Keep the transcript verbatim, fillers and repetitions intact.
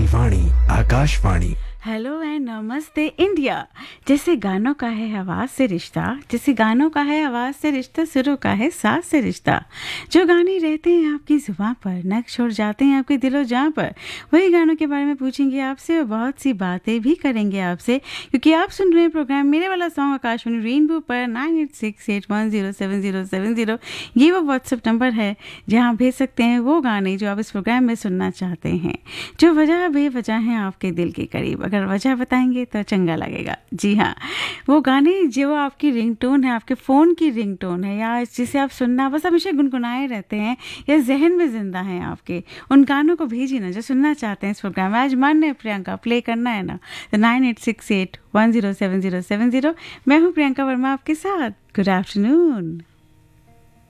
Vani Akashvani. Hello and नमस्ते India. जैसे गानों का है आवाज़ से रिश्ता, जैसे गानों का है आवाज़ से रिश्ता, सुरों का है साथ से रिश्ता। जो गाने रहते हैं आपकी ज़ुबान पर, नक्श छोड़ जाते हैं आपके दिलो जान पर, वही गानों के बारे में पूछेंगे आपसे और बहुत सी बातें भी करेंगे आपसे, क्योंकि आप सुन रहे हैं प्रोग्राम मेरे वाला सॉन्ग आकाशवाणी रेनबो पर nine eight six eight one zero seven zero seven zero. ये वो व्हाट्सएप नंबर है जहाँ भेज सकते हैं वो गाने जो आप इस प्रोग्राम में सुनना चाहते हैं, जो वजह बेवजह हैं आपके दिल के करीब। अगर वजह बताएंगे तो चंगा लगेगा। जी हाँ, वो गाने जो आपकी रिंगटोन है, आपके फ़ोन की रिंगटोन है, या जिसे आप सुनना बस हमेशा गुनगुनाए रहते हैं या जहन में जिंदा हैं आपके, उन गानों को भेजिए ना जो सुनना चाहते हैं इस प्रोग्राम में। आज मन है प्रियंका प्ले करना है ना, तो nine eight six eight one zero seven zero seven zero. मैं हूँ प्रियंका वर्मा आपके साथ। Good afternoon.